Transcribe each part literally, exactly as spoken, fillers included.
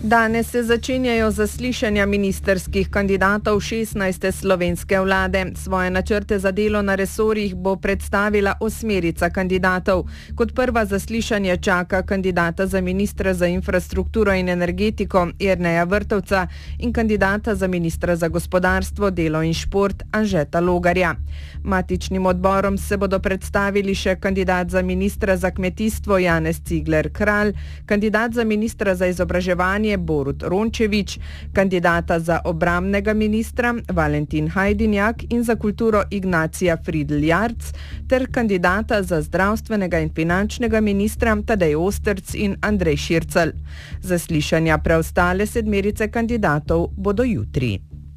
Danes se začenjajo zaslišanja ministerskih kandidatov šestnajste slovenske vlade. Svoje načrte za delo na resorjih bo predstavila osmerica kandidatov. Kot prva zaslišanje čaka kandidata za ministra za infrastrukturo in energetiko Jerneja Vrtovca in kandidata za ministra za gospodarstvo, delo in šport Anžeta Logarja. Matičnim odborom se bodo predstavili še kandidat za ministra za kmetijstvo Janez Cigler Kralj, kandidat za ministra za izobraževanje Borut Rončević, kandidata za obrambnega ministra Valentin Hajdinjak in za kulturo Ignacija Fridl Jarc ter kandidata za zdravstvenega in finančnega ministra Tadej Osterc in Andrej Šircelj. Zaslišanja preostale sedmerice kandidatov bodo jutri.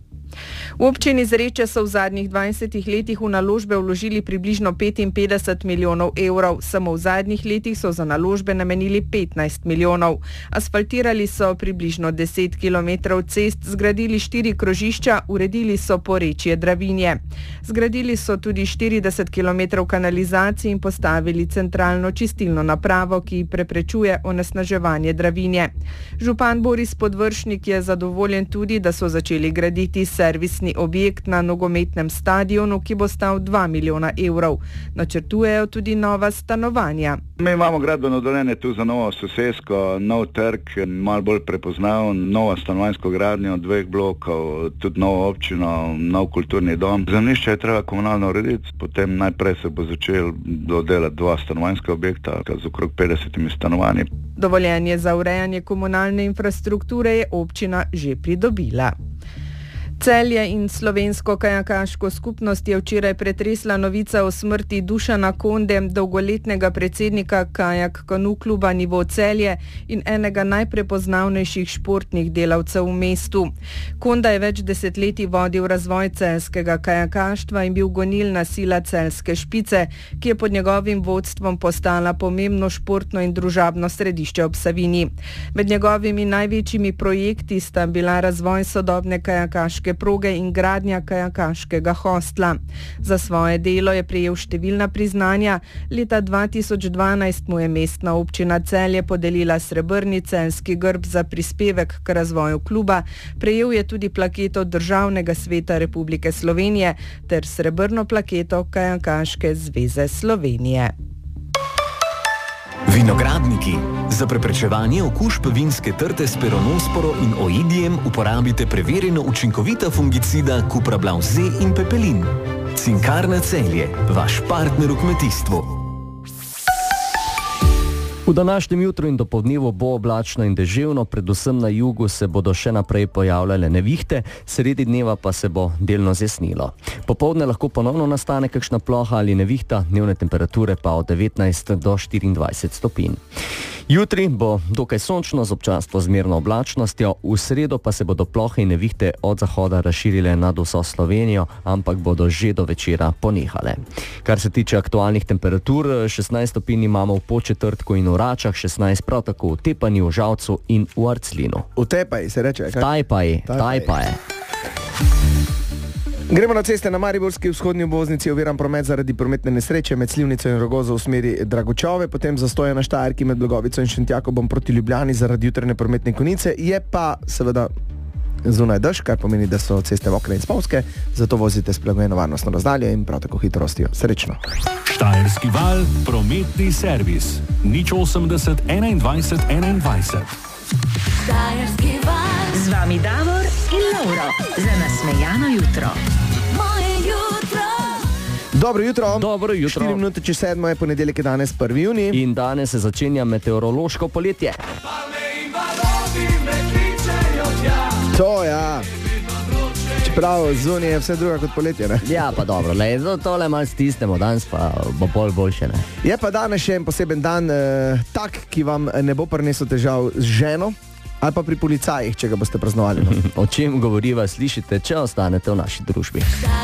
V občini Zreče so v zadnjih dvajsetih letih v naložbe vložili približno petinpetdeset milijonov evrov. Samo v zadnjih letih so za naložbe namenili petnajst milijonov. Asfaltirali so približno deset kilometrov cest, zgradili štiri krožišča, uredili so porečje Dravinje. Zgradili so tudi štirideset kilometrov kanalizacij in postavili centralno čistilno napravo, ki preprečuje onesnaževanje Dravinje. Župan Boris Podvršnik je zadovoljen tudi, da so začeli graditi servisni objekt na nogometnem stadionu, ki bo stal dva milijona evrov. Načrtujejo tudi nova stanovanja. Mi imamo gradbeno dovoljenje tu za novo sosesko, nov trg, malo bolj prepoznav, novo stanovanjsko gradnjo, dveh blokov, tudi novo občino, nov kulturni dom. Zemljišče je treba komunalno urediti, potem najprej se bo začel dodelati dva stanovanjska objekta z okrog petdesetimi stanovanji. Dovoljenje za urejanje komunalne infrastrukture je občina že pridobila. Celje in slovensko kajakaško skupnost je včeraj pretresla novica o smrti Dušana Konde, dolgoletnega predsednika Kajak Kanu kluba Nivo Celje in enega najprepoznavnejših športnih delavcev v mestu. Konda je več desetletij vodil razvoj celjskega kajakaštva in bil gonilna sila celjske špice, ki je pod njegovim vodstvom postala pomembno športno in družabno središče ob Savinji. Med njegovimi največjimi projekti sta bila razvoj sodobne kajakaške proge in gradnja kajakaškega hostla. Za svoje delo je prejel številna priznanja. Leta dva tisoč dvanajst mu je mestna občina Celje podelila srebrni celjski grb za prispevek k razvoju kluba. Prejel je tudi plaketo Državnega sveta Republike Slovenije ter srebrno plaketo Kajakaške zveze Slovenije. Vinogradniki. Za preprečevanje okužb vinske trte s peronosporo in oidijem uporabite preverjeno učinkovita fungicida Cuprablav Z in Pepelin. Cinkarna Celje, vaš partner v kmetijstvu. V današnjem jutru in dopoldnevu bo oblačno in deževno, predvsem na jugu se bodo še naprej pojavljale nevihte, sredi dneva pa se bo delno zjasnilo. Popoldne lahko ponovno nastane kakšna ploha ali nevihta, dnevne temperature pa od devetnajst do štiriindvajset stopinj. Jutri bo dokaj sončno z občasno zmerno oblačnostjo, v sredo pa se bodo plohe in nevihte od zahoda razširile nad vso Slovenijo, ampak bodo že do večera ponehale. Kar se tiče aktualnih temperatur, šestnajst stopinj imamo v Podčetrtku in v Račah, šestnajst prav tako v Tepanju, v Žalcu in v Arclinu. V Tepaji se reče, kaj? Tajpaji, Tajpaje. Gremo na ceste. Na mariborski vzhodni obvoznici oviran promet zaradi prometne nesreče med Slivnico in Rogozo v smeri Dragočove, potem zastoje na Štajerki med Blogovico in Šentjakobom proti Ljubljani zaradi jutranje prometne konice. Je pa seveda zunaj dež, kar pomeni, da so ceste mokre in spolzke, zato vozite s prilagojeno varnostno razdaljo in prav tako hitrostjo. Srečno. Štajerski val, prometni servis. nič osemdeset enaindvajset enaindvajset. Štajerski val. Z vami Davor in Lauro. Za nasmejano jutro. Moje jutro. Dobro jutro. Dobro jutro. štiri minute čez sedmo je ponedeljek, je danes prvi junij. In danes se začenja meteorološko poletje. To ja. Čeprav zunaj je vse druga kot poletje, ne? Ja, pa dobro, le, tole malo stisnemo, danes pa bo bolj boljše, ne? Je pa danes še en poseben dan, eh, tak, ki vam ne bo prinesel težav z ženo ali pa pri policajih, če ga boste praznovali. No? O čem govoriva, slišite, če ostanete v naši družbi.